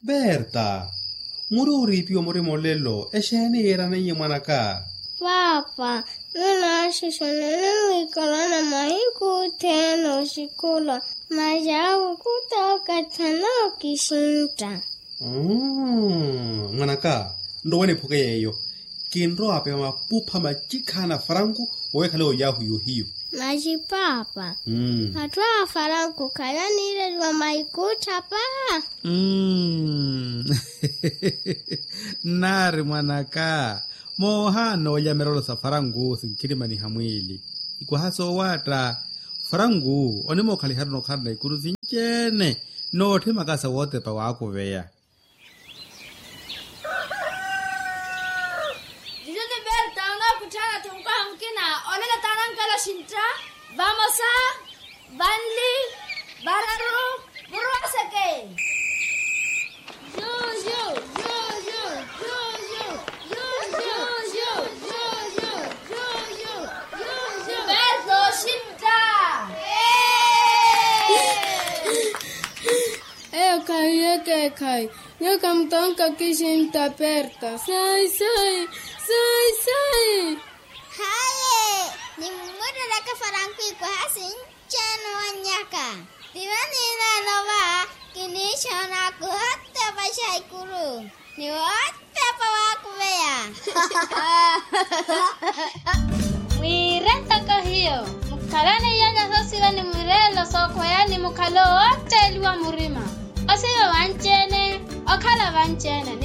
Berta, muri più muri mollello e scene erano in manaka. Papa, non lasci sono corona mai kuteno shikola. Ma già kuta katano kishinta. Manaka, ndo wene poke yeyo. Kinro ape ma pupa ma chikana franco owe kale yahu yuhiyo. Maji papa. Hatwa franco kala nile wa maikuta pa. Nari manaka. Mohano ya merolo sa farangu sinkirima ni hamwili. Iko haso wata. Farangu, onimo kali harno karna ikuru zinchene. No te makasa wote pa wako veya. Dijone Berta, una kutana tumka hamkina. Onega tanang kala shinta. Vamos a Banli, Bararu, Burwasake. Yo. Berto shinta. Kai. Yo kamtonka kishinta Berta. Sai. Haye, ni muda laka faranku iko hasin chano wanyaka. Diwani na loba, kini shona ku hatta bashai kuru. Ni hatta pawaku beya. Mirenta kahiyo. Mukalane yanga sosira ni murelo soko yani mukalo wote liwa murima. Osiyo wanchene, okala wanchene.